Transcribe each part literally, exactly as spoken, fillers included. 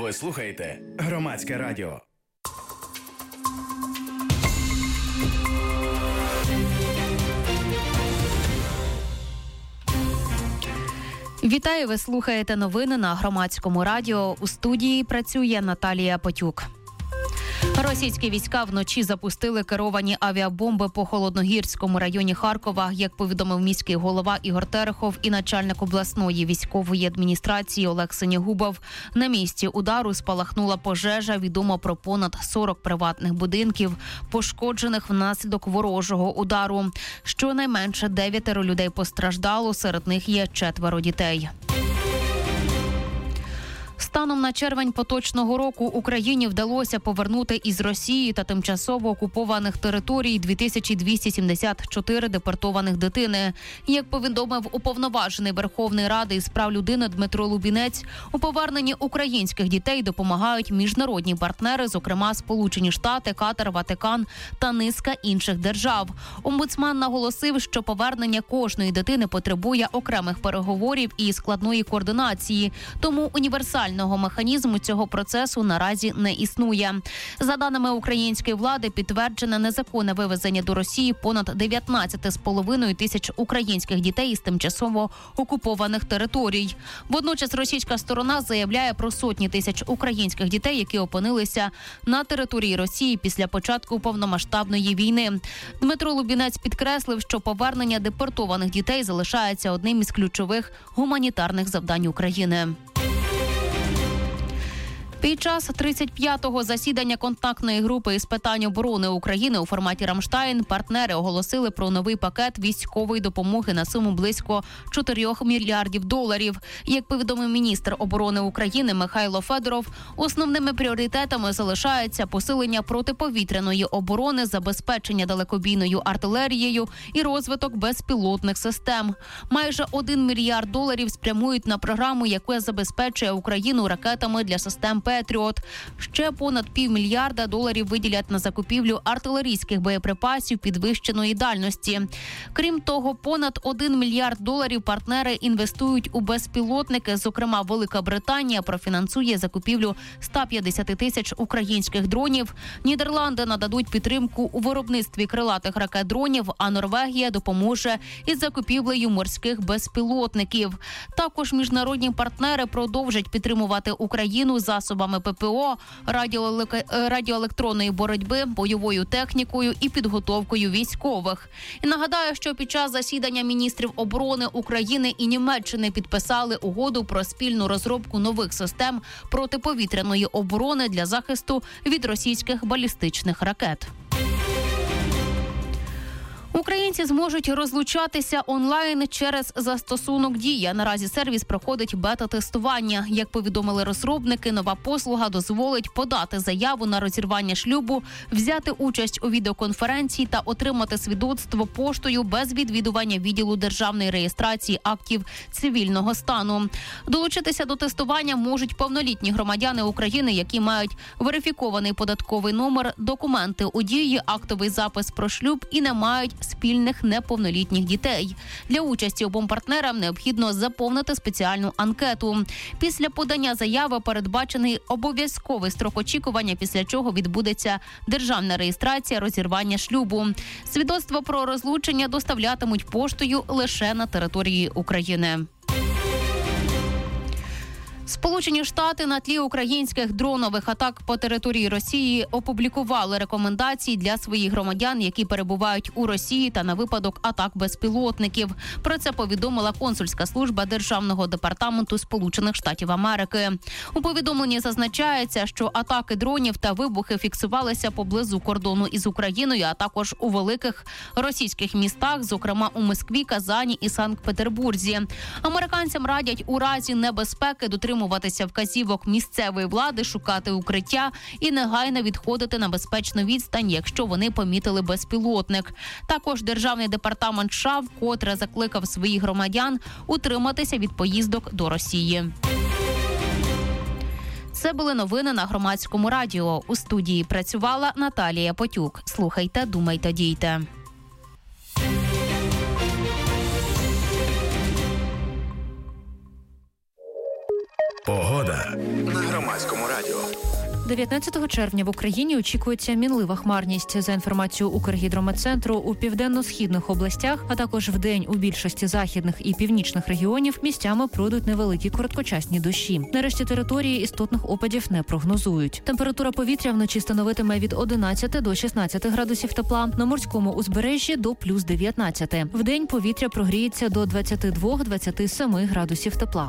Ви слухаєте Громадське радіо. Вітаю, ви слухаєте новини на Громадському радіо. У студії працює Наталія Потюк. Російські війська вночі запустили керовані авіабомби по Холодногірському районі Харкова, як повідомив міський голова Ігор Терехов і начальник обласної військової адміністрації Олег Синігубов. На місці удару спалахнула пожежа, відомо про понад сорок приватних будинків, пошкоджених внаслідок ворожого удару. Щонайменше дев'ятеро людей постраждало, серед них є четверо дітей. Станом на червень поточного року Україні вдалося повернути із Росії та тимчасово окупованих територій дві тисячі двісті сімдесят чотири депортованих дитини. Як повідомив уповноважений Верховної Ради із прав людини Дмитро Лубінець, у поверненні українських дітей допомагають міжнародні партнери, зокрема Сполучені Штати, Катар, Ватикан та низка інших держав. Омбудсман наголосив, що повернення кожної дитини потребує окремих переговорів і складної координації, тому універсального механізму цього процесу наразі не існує. За даними української влади, підтверджене незаконне вивезення до Росії понад дев'ятнадцять з половиною тисяч українських дітей із тимчасово окупованих територій. Водночас російська сторона заявляє про сотні тисяч українських дітей, які опинилися на території Росії після початку повномасштабної війни. Дмитро Лубінець підкреслив, що повернення депортованих дітей залишається одним із ключових гуманітарних завдань України. Під час тридцять п'ятого засідання контактної групи із питань оборони України у форматі «Рамштайн» партнери оголосили про новий пакет військової допомоги на суму близько чотирьох мільярдів доларів. Як повідомив міністр оборони України Михайло Федоров, основними пріоритетами залишаються посилення протиповітряної оборони, забезпечення далекобійною артилерією і розвиток безпілотних систем. Майже один мільярд доларів спрямують на програму, яка забезпечує Україну ракетами для систем «Петріот». Ще понад півмільярда доларів виділять на закупівлю артилерійських боєприпасів підвищеної дальності. Крім того, понад один мільярд доларів партнери інвестують у безпілотники. Зокрема, Велика Британія профінансує закупівлю ста п'ятдесят тисяч українських дронів. Нідерланди нададуть підтримку у виробництві крилатих ракет-дронів, а Норвегія допоможе із закупівлею морських безпілотників. Також міжнародні партнери продовжать підтримувати Україну засобами ППО, радіоелектронної боротьби, бойовою технікою і підготовкою військових. І нагадаю, що під час засідання міністрів оборони України і Німеччини підписали угоду про спільну розробку нових систем протиповітряної оборони для захисту від російських балістичних ракет. Українці зможуть розлучатися онлайн через застосунок «Дія». Наразі сервіс проходить бета-тестування. Як повідомили розробники, нова послуга дозволить подати заяву на розірвання шлюбу, взяти участь у відеоконференції та отримати свідоцтво поштою без відвідування відділу державної реєстрації актів цивільного стану. Долучитися до тестування можуть повнолітні громадяни України, які мають верифікований податковий номер, документи у «Дії», актовий запис про шлюб і не мають спільних неповнолітніх дітей. Для участі обом партнерам необхідно заповнити спеціальну анкету. Після подання заяви передбачений обов'язковий строк очікування, після чого відбудеться державна реєстрація розірвання шлюбу. Свідоцтво про розлучення доставлятимуть поштою лише на території України. Сполучені Штати на тлі українських дронових атак по території Росії опублікували рекомендації для своїх громадян, які перебувають у Росії, та на випадок атак безпілотників. Про це повідомила консульська служба Державного департаменту Сполучених Штатів Америки. У повідомленні зазначається, що атаки дронів та вибухи фіксувалися поблизу кордону із Україною, а також у великих російських містах, зокрема у Москві, Казані і Санкт-Петербурзі. Американцям радять у разі небезпеки дотримуватися дотримуватися вказівок місцевої влади, шукати укриття і негайно відходити на безпечну відстань, якщо вони помітили безпілотник. Також Державний департамент США вкотре закликав своїх громадян утриматися від поїздок до Росії. Це були новини на Громадському радіо. У студії працювала Наталія Потюк. Слухайте, думайте, дійте. Погода на Громадському радіо. дев'ятнадцятого червня в Україні очікується мінлива хмарність. За інформацією Укргідрометцентру, у південно-східних областях, а також вдень у більшості західних і північних регіонів місцями пройдуть невеликі короткочасні дощі. Нарешті території істотних опадів не прогнозують. Температура повітря вночі становитиме від одинадцяти до шістнадцяти градусів тепла, на морському узбережжі до плюс дев'ятнадцяти. Вдень повітря прогріється до двадцяти двох - двадцяти семи градусів тепла.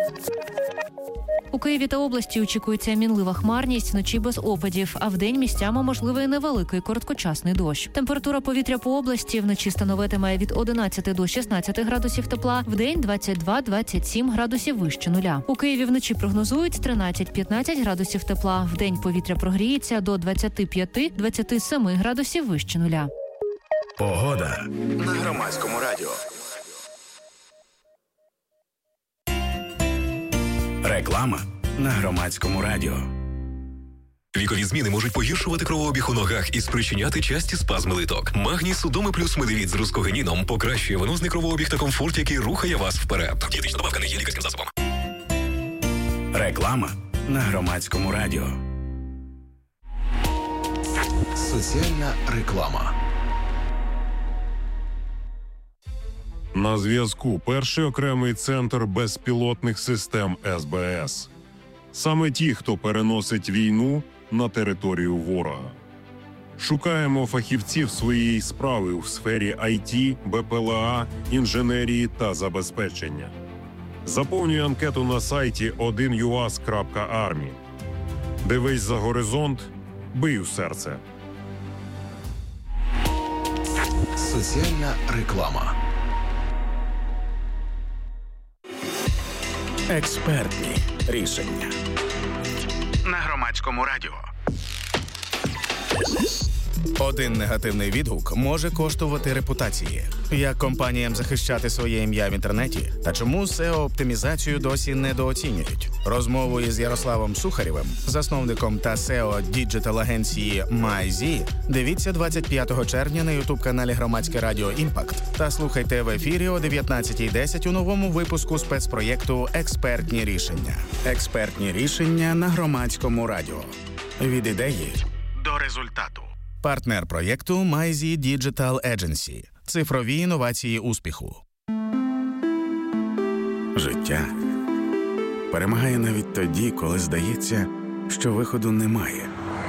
У Києві та області очікується мінлива хмарність, вночі без опадів, а вдень місцями можливий невеликий короткочасний дощ. Температура повітря по області вночі становитиме від одинадцяти до шістнадцяти градусів тепла, вдень двадцять два - двадцять сім градусів вище нуля. У Києві вночі прогнозують тринадцять - п'ятнадцять градусів тепла, вдень повітря прогріється до двадцяти п'яти - двадцяти семи градусів вище нуля. Погода на Громадському радіо. Реклама на Громадському радіо. Вікові зміни можуть погіршувати кровообіг у ногах і спричиняти часті спазми литок. Магній Судоми плюс медивіт з рускогеніном покращує венозний кровообіг та комфорт, який рухає вас вперед. Дієтична добавка не є лікарським засобом. Реклама на Громадському радіо. Соціальна реклама. На зв'язку перший окремий центр безпілотних систем ес бе ес. Саме ті, хто переносить війну на територію ворога. Шукаємо фахівців своєї справи у сфері ай ті, бе пе ел а, інженерії та забезпечення. Заповнюй анкету на сайті один ю ас крапка армі. Дивись за горизонт, бий у серце. Соціальна реклама. Експертні рішення на Громадському радіо. Один негативний відгук може коштувати репутації. Як компаніям захищати своє ім'я в інтернеті? Та чому сео-оптимізацію досі недооцінюють? Розмову із Ярославом Сухарєвим, засновником та сео діджитал-агенції MyZ, дивіться двадцять п'ятого червня на ютуб-каналі Громадське радіо «Імпакт» та слухайте в ефірі о дев'ятнадцятій десять у новому випуску спецпроєкту «Експертні рішення». Експертні рішення на Громадському радіо. Від ідеї До результату. Партнер проєкту MyZ Digital Agency. Цифрові інновації успіху. Життя перемагає навіть тоді, коли здається, що виходу немає.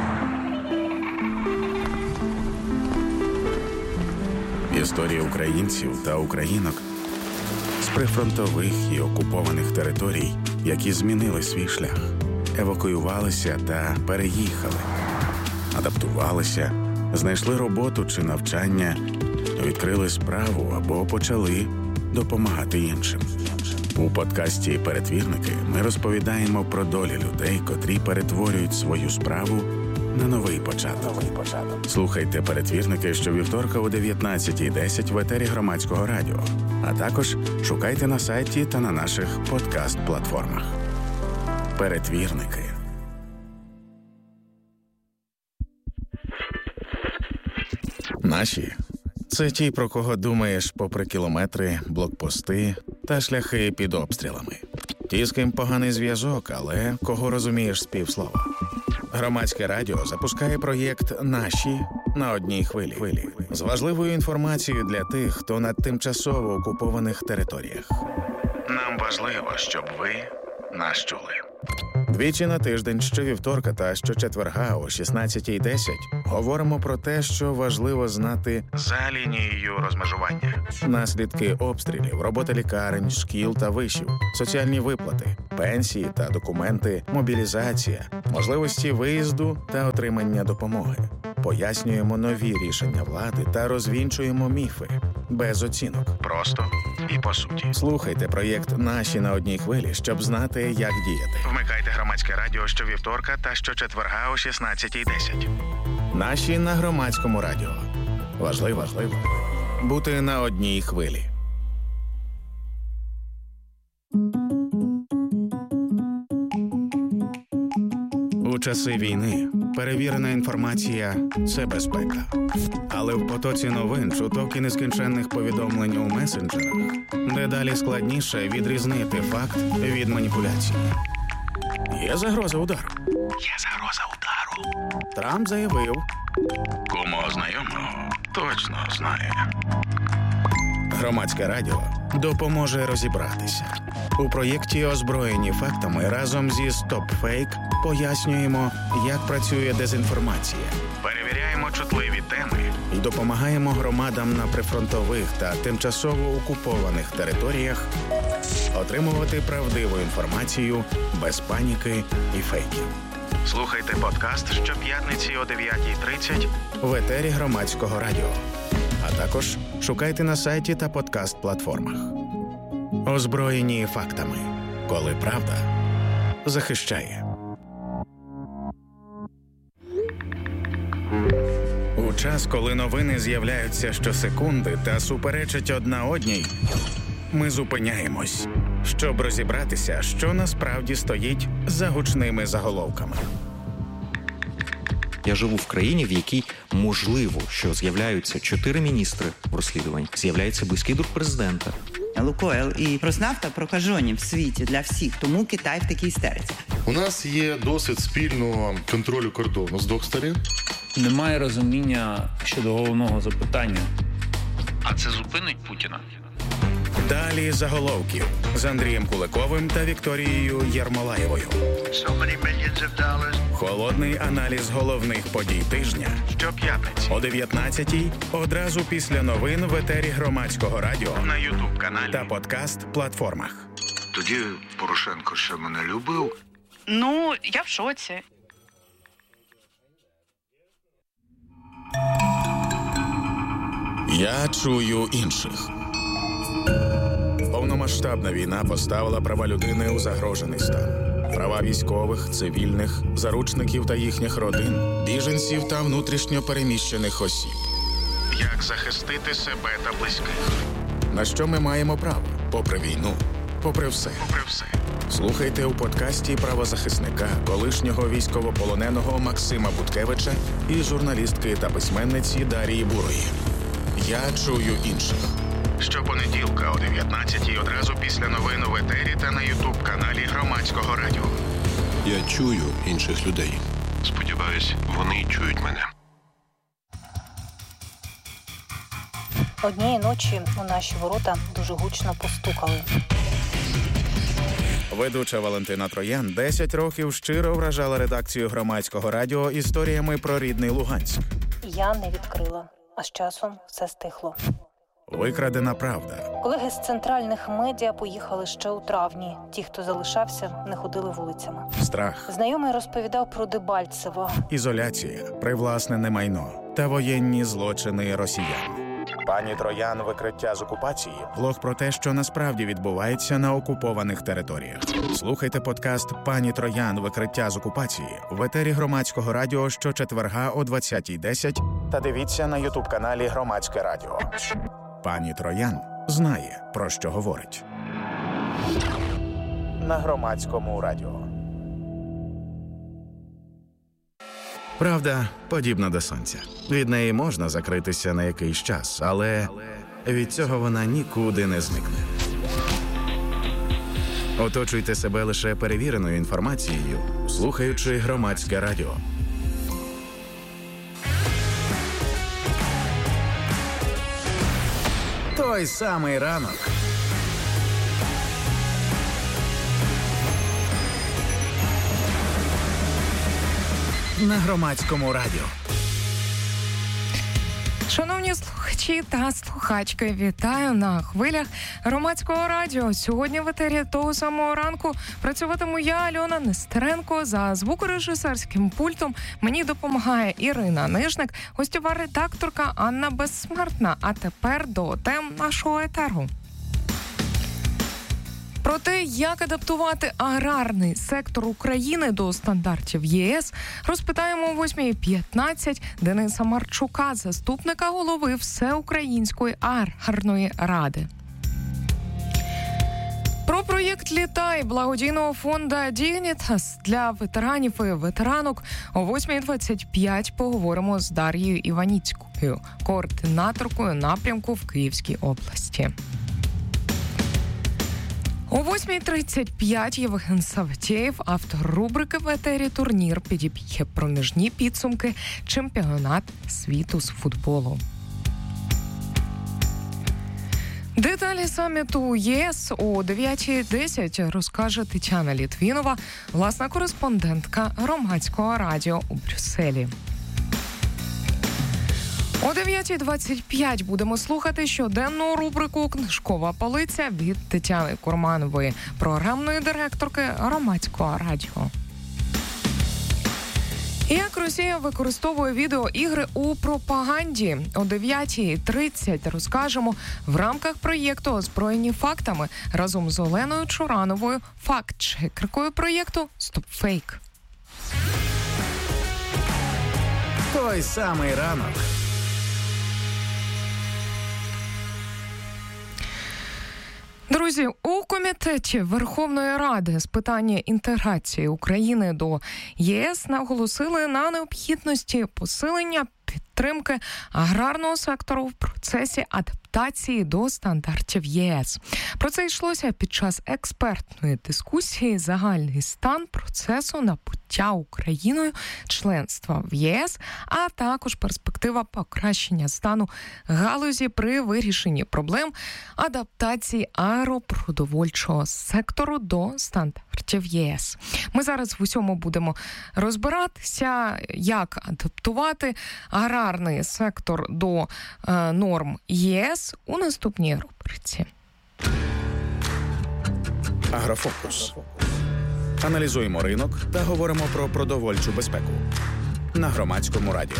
Історії українців та українок з прифронтових і окупованих територій, які змінили свій шлях, евакуювалися та переїхали, адаптувалися, знайшли роботу чи навчання, відкрили справу або почали допомагати іншим. У подкасті «Перетвірники» ми розповідаємо про долі людей, котрі перетворюють свою справу на новий початок. Слухайте «Перетвірники» щовівторка о дев'ятнадцятій десять в етері Громадського радіо, а також шукайте на сайті та на наших подкаст-платформах. «Перетвірники». Наші – це ті, про кого думаєш попри кілометри, блокпости та шляхи під обстрілами. Ті, з ким поганий зв'язок, але кого розумієш з півслова. Громадське радіо запускає проєкт «Наші» на одній хвилі. З важливою інформацією для тих, хто на тимчасово окупованих територіях. Нам важливо, щоб ви нас чули. Двічі на тиждень, щовівторка та щочетверга о шістнадцятій десять говоримо про те, що важливо знати За лінією розмежування. наслідки обстрілів, робота лікарень, шкіл та вишів, соціальні виплати, пенсії та документи, мобілізація, можливості виїзду та отримання допомоги. Пояснюємо нові рішення влади та розвінчуємо міфи. Без оцінок. Просто і по суті. Слухайте проєкт «Наші» на одній хвилі, щоб знати, як діяти. Вмикайте Громадське радіо щовівторка та щочетверга о шістнадцятій десять. «Наші» на Громадському радіо. Важливо, важливо бути на одній хвилі. У часи війни перевірена інформація – це безпека. Але в потоці новин, чуток і нескінченних повідомлень у месенджерах дедалі складніше відрізнити факт від маніпуляції. Є загроза удару. Є загроза удару. Трамп заявив. Кому знайомого точно знає. Громадське радіо допоможе розібратися. У проєкті «Озброєні фактами» разом зі StopFake пояснюємо, як працює дезінформація. Перевіряємо чутливі теми. І допомагаємо громадам на прифронтових та тимчасово окупованих територіях отримувати правдиву інформацію без паніки і фейків. Слухайте подкаст щоп'ятниці о дев'ятій тридцять В етері Громадського радіо. А також шукайте на сайті та подкаст-платформах. Озброєні фактами. Коли правда захищає. У час, коли новини з'являються щосекунди та суперечать одна одній, ми зупиняємось, щоб розібратися, що насправді стоїть за гучними заголовками. Я живу в країні, в якій можливо, що з'являються чотири міністри в розслідуванні, з'являється близький друг президента. Лукойл і Роснафта прокажені в світі для всіх, тому Китай в такій істериці. У нас є досвід спільного контролю кордону з двох сторін. Немає розуміння щодо головного запитання. А це зупинить Путіна? Далі заголовків з Андрієм Куликовим та Вікторією Єрмолаєвою. Холодний аналіз головних подій тижня. щоп'ятниці О дев'ятнадцятій одразу після новин в етері Громадського радіо на Ютуб-каналі та подкаст-платформах. Тоді Порошенко ще мене любив. Ну, я в шоці. Я чую інших. Повномасштабна війна поставила права людини у загрожений стан. Права військових, цивільних, заручників та їхніх родин, біженців та внутрішньо переміщених осіб. Як захистити себе та близьких. На що ми маємо право? Попри війну. Попри все. Попри все. Слухайте у подкасті правозахисника, колишнього військовополоненого Максима Буткевича і журналістки та письменниці Дарії Бурої. Я чую інших. Щопонеділка о дев'ятнадцятій одразу після новин в етері та на Ютуб-каналі Громадського радіо. Я чую інших людей. Сподіваюсь, вони чують мене. Однієї ночі у наші ворота дуже гучно постукали. Ведуча Валентина Троян десять років щиро вражала редакцію Громадського радіо історіями про рідний Луганськ. Я не відкрила, а з часом все стихло. Викрадена правда. Колеги з центральних медіа поїхали ще у травні. Ті, хто залишався, не ходили вулицями. Страх. Знайомий розповідав про Дебальцево. Ізоляція, привласнене майно та воєнні злочини росіян. Пані Троян «Викриття з окупації» – блог про те, що насправді відбувається на окупованих територіях. Слухайте подкаст «Пані Троян. Викриття з окупації» в етері Громадського радіо щочетверга о двадцятій десять та дивіться на ютуб-каналі Громадське радіо. Пані Троян знає, про що говорить. На Громадському радіо. Правда подібна до сонця. Від неї можна закритися на якийсь час, але від цього вона нікуди не зникне. Оточуйте себе лише перевіреною інформацією, слухаючи Громадське радіо. Той самий ранок. На Громадському радіо. Шановні слухачі та слухачки, вітаю на хвилях Громадського радіо. Сьогодні в етері того самого ранку працюватиму я, Альона Нестеренко. За звукорежисерським пультом мені допомагає Ірина Нижник, гостьова редакторка Анна Безсмертна. А тепер до тем нашого етеру. Про те, як адаптувати аграрний сектор України до стандартів ЄС, розпитаємо о восьмій п'ятнадцять Дениса Марчука, заступника голови Всеукраїнської аграрної ради. Про проєкт «Літай» благодійного фонду «Дігнітас» для ветеранів і ветеранок о восьмій двадцять п'ять поговоримо з Дар'єю Іваніцькою, координаторкою напрямку в Київській області. О восьмій тридцять п'ять Євген Саватєєв, автор рубрики в етері «Турнір», підіб'є проміжні підсумки чемпіонат світу з футболу. Деталі саміту ЄС о дев'ятій десять розкаже Тетяна Літвінова, власна кореспондентка Громадського радіо у Брюсселі. О дев'ятій двадцять п'ять будемо слухати щоденну рубрику «Книжкова полиця» від Тетяни Курманової, програмної директорки Громадського радіо. Як Росія використовує відеоігри у пропаганді? О дев'ятій тридцять розкажемо в рамках проєкту «Озброєні фактами» разом з Оленою Чурановою, факт-чекеркою проєкту «Стопфейк». Той самий ранок. Друзі, у Комітеті Верховної Ради з питання інтеграції України до ЄС наголосили на необхідності посилення підтримки аграрного сектору в процесі адаптації до стандартів ЄС. Про це йшлося під час експертної дискусії «Загальний стан процесу набуття Україною членства в ЄС», а також перспектива покращення стану галузі при вирішенні проблем адаптації агропродовольчого сектору до стандартів ЄС. Ми зараз в усьому будемо розбиратися, як адаптувати аграрний сектор до е, норм ЄС у наступній рубриці. Агрофокус. Аналізуємо ринок та говоримо про продовольчу безпеку. На Громадському радіо.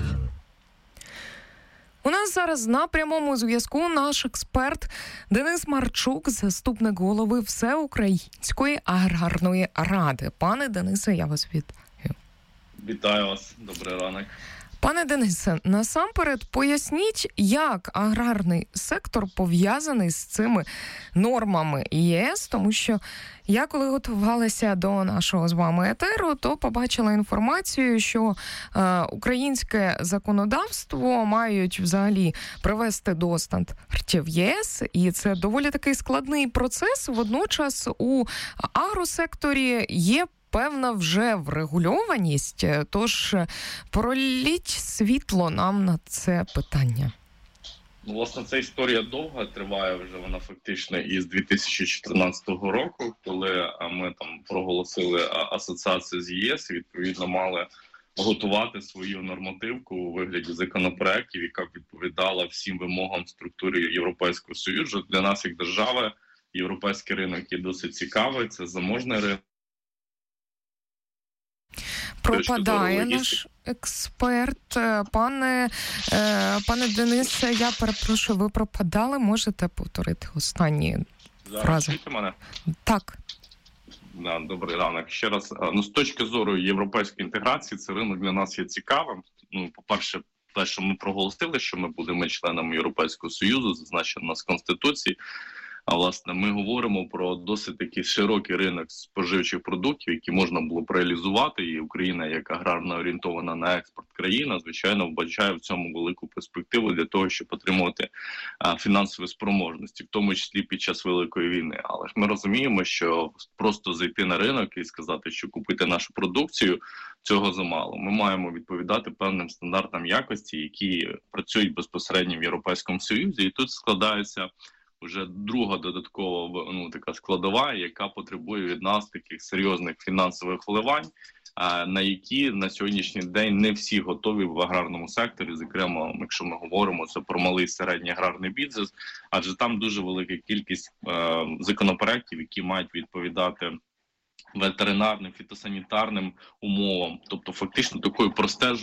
У нас зараз на прямому зв'язку наш експерт Денис Марчук, заступник голови Всеукраїнської аграрної ради. Пане Денисе, я вас вітаю. Вітаю вас. Добрий ранок. Пане Денисе, насамперед поясніть, як аграрний сектор пов'язаний з цими нормами ЄС, тому що я, коли готувалася до нашого з вами етеру, то побачила інформацію, що е, українське законодавство мають взагалі привести до стандартів ЄС, і це доволі такий складний процес. Водночас у агросекторі є певна вже врегульованість, тож проліть світло нам на це питання. Ну, власне, ця історія довга, триває вже вона фактично із дві тисячі чотирнадцятого року, коли ми там проголосили асоціацію з ЄС і, відповідно, мали готувати свою нормативку у вигляді законопроєктів, яка відповідала всім вимогам структури Європейського Союзу. Для нас, як держави, європейський ринок є досить цікавий, це заможний ринок. Пропадає наш експерт. Пане, е, пане Денисе, я перепрошую, ви пропадали? Можете повторити останні Зараз фрази? чуєте мене? Так. Да, добрий ранок. Ще раз, ну, з точки зору європейської інтеграції, цей ринок для нас є цікавим. Ну, по-перше, те, що ми проголосили, що ми будемо членами Європейського Союзу, зазначено у нас в Конституції. А, власне, ми говоримо про досить такий широкий ринок споживчих продуктів, які можна було б реалізувати, і Україна, як аграрно орієнтована на експорт країна, звичайно, вбачає в цьому велику перспективу для того, щоб отримувати а, фінансові спроможності, в тому числі під час Великої війни. Але ж ми розуміємо, що просто зайти на ринок і сказати, що купити нашу продукцію, цього замало. Ми маємо відповідати певним стандартам якості, які працюють безпосередньо в Європейському Союзі, і тут складається вже друга додаткова, ну, така складова, яка потребує від нас таких серйозних фінансових вливань, на які на сьогоднішній день не всі готові в аграрному секторі, зокрема, якщо ми говоримо це про малий і середній аграрний бізнес, адже там дуже велика кількість е, законопроєктів, які мають відповідати ветеринарним, фітосанітарним умовам, тобто фактично такою простежою